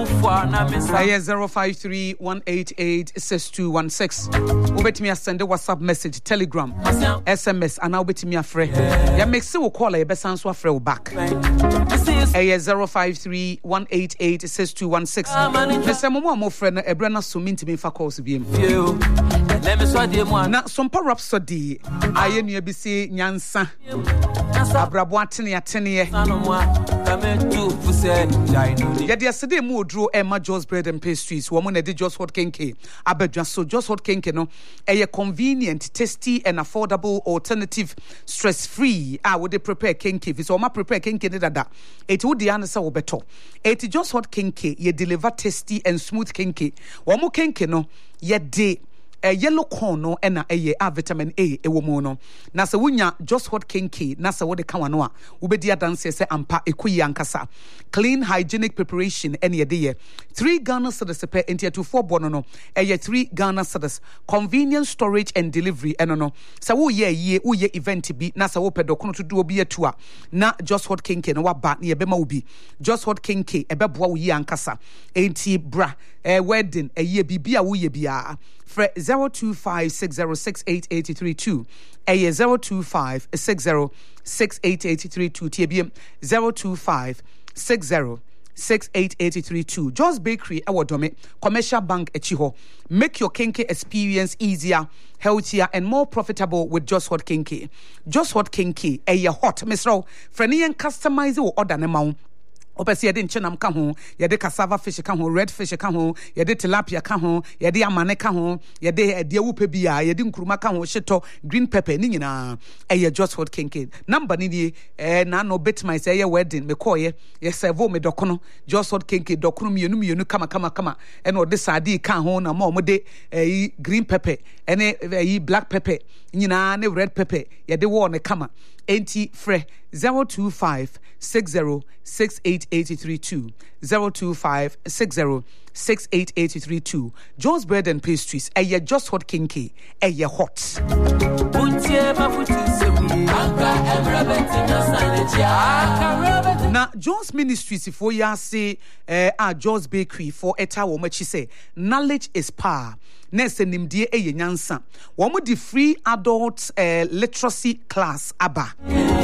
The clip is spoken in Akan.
053-188-6216. Ubet me a send a WhatsApp message, Telegram, SMS, and now bet me a friend. Ya make so call a best answer for back. 053-188-6216. Mr. Momo mo friend a brand so mean to me for calls VM. Na sompa rhapsody aye nua bi se nyansa abrabo atene atene yede asede mu odro Emma Joe's Bread and Pastries wo mo na de Just Hot Kenke abadwa so Just Hot Kenke no convenient, tasty and affordable alternative, stress free we dey prepare kenke so ma prepare kenke ne dada it would the answer wo beto it Just Hot Kenke ye deliver tasty and smooth kenke wo mo kenke no ye de yellow corn no ena vitamin A ewo mu no na se wunya Just Hot Kenke na se wo de kan wano a wo be dia dance se ampa ekoyi ankasa clean hygienic preparation ene ye de ye 3 Ghana cedis per enti to 4 bono no 3 Ghana cedis convenience storage and delivery eno no se wo ye event bi na se wo pedo kono to do obi atua na Just Hot Kenke no wa ba na ye be ma obi Just Hot Kenke ebeboa wo yi ankasa enti bra wedding ye bibia wo ye bia for 025606882 025606882 TBM 025606882 Joe's Bakery Awadome Commercial Bank Echiho. Make your kenke experience easier, healthier and more profitable with Just Hot Kenke. Just Hot Kenke hot Mr. Frenian customize or order amount. Opesi yede nchenam ka ho yede cassava fish ka ho red fish ka ho yede tilapia ka ho yede amane ka ho yede adiawupe bia yede nkuruma ka ho shito green pepper ni nyina Just Hot Kenke number ni na no bet my say wedding me call ye serve me dokono Just Hot Kenke dokono mienu kama eno de sadi ka ho na mo de green pepper ene black pepper nyina ne red pepper yede wo ne kama enti fre 025606882 025606882 Joe's Bread and Pastries Just Hot Kenke hot na Joe's Ministries for ya say Joe's Bakery for eta wo machi say knowledge is power nese nimdie nyansa wo mo di free adult literacy class aba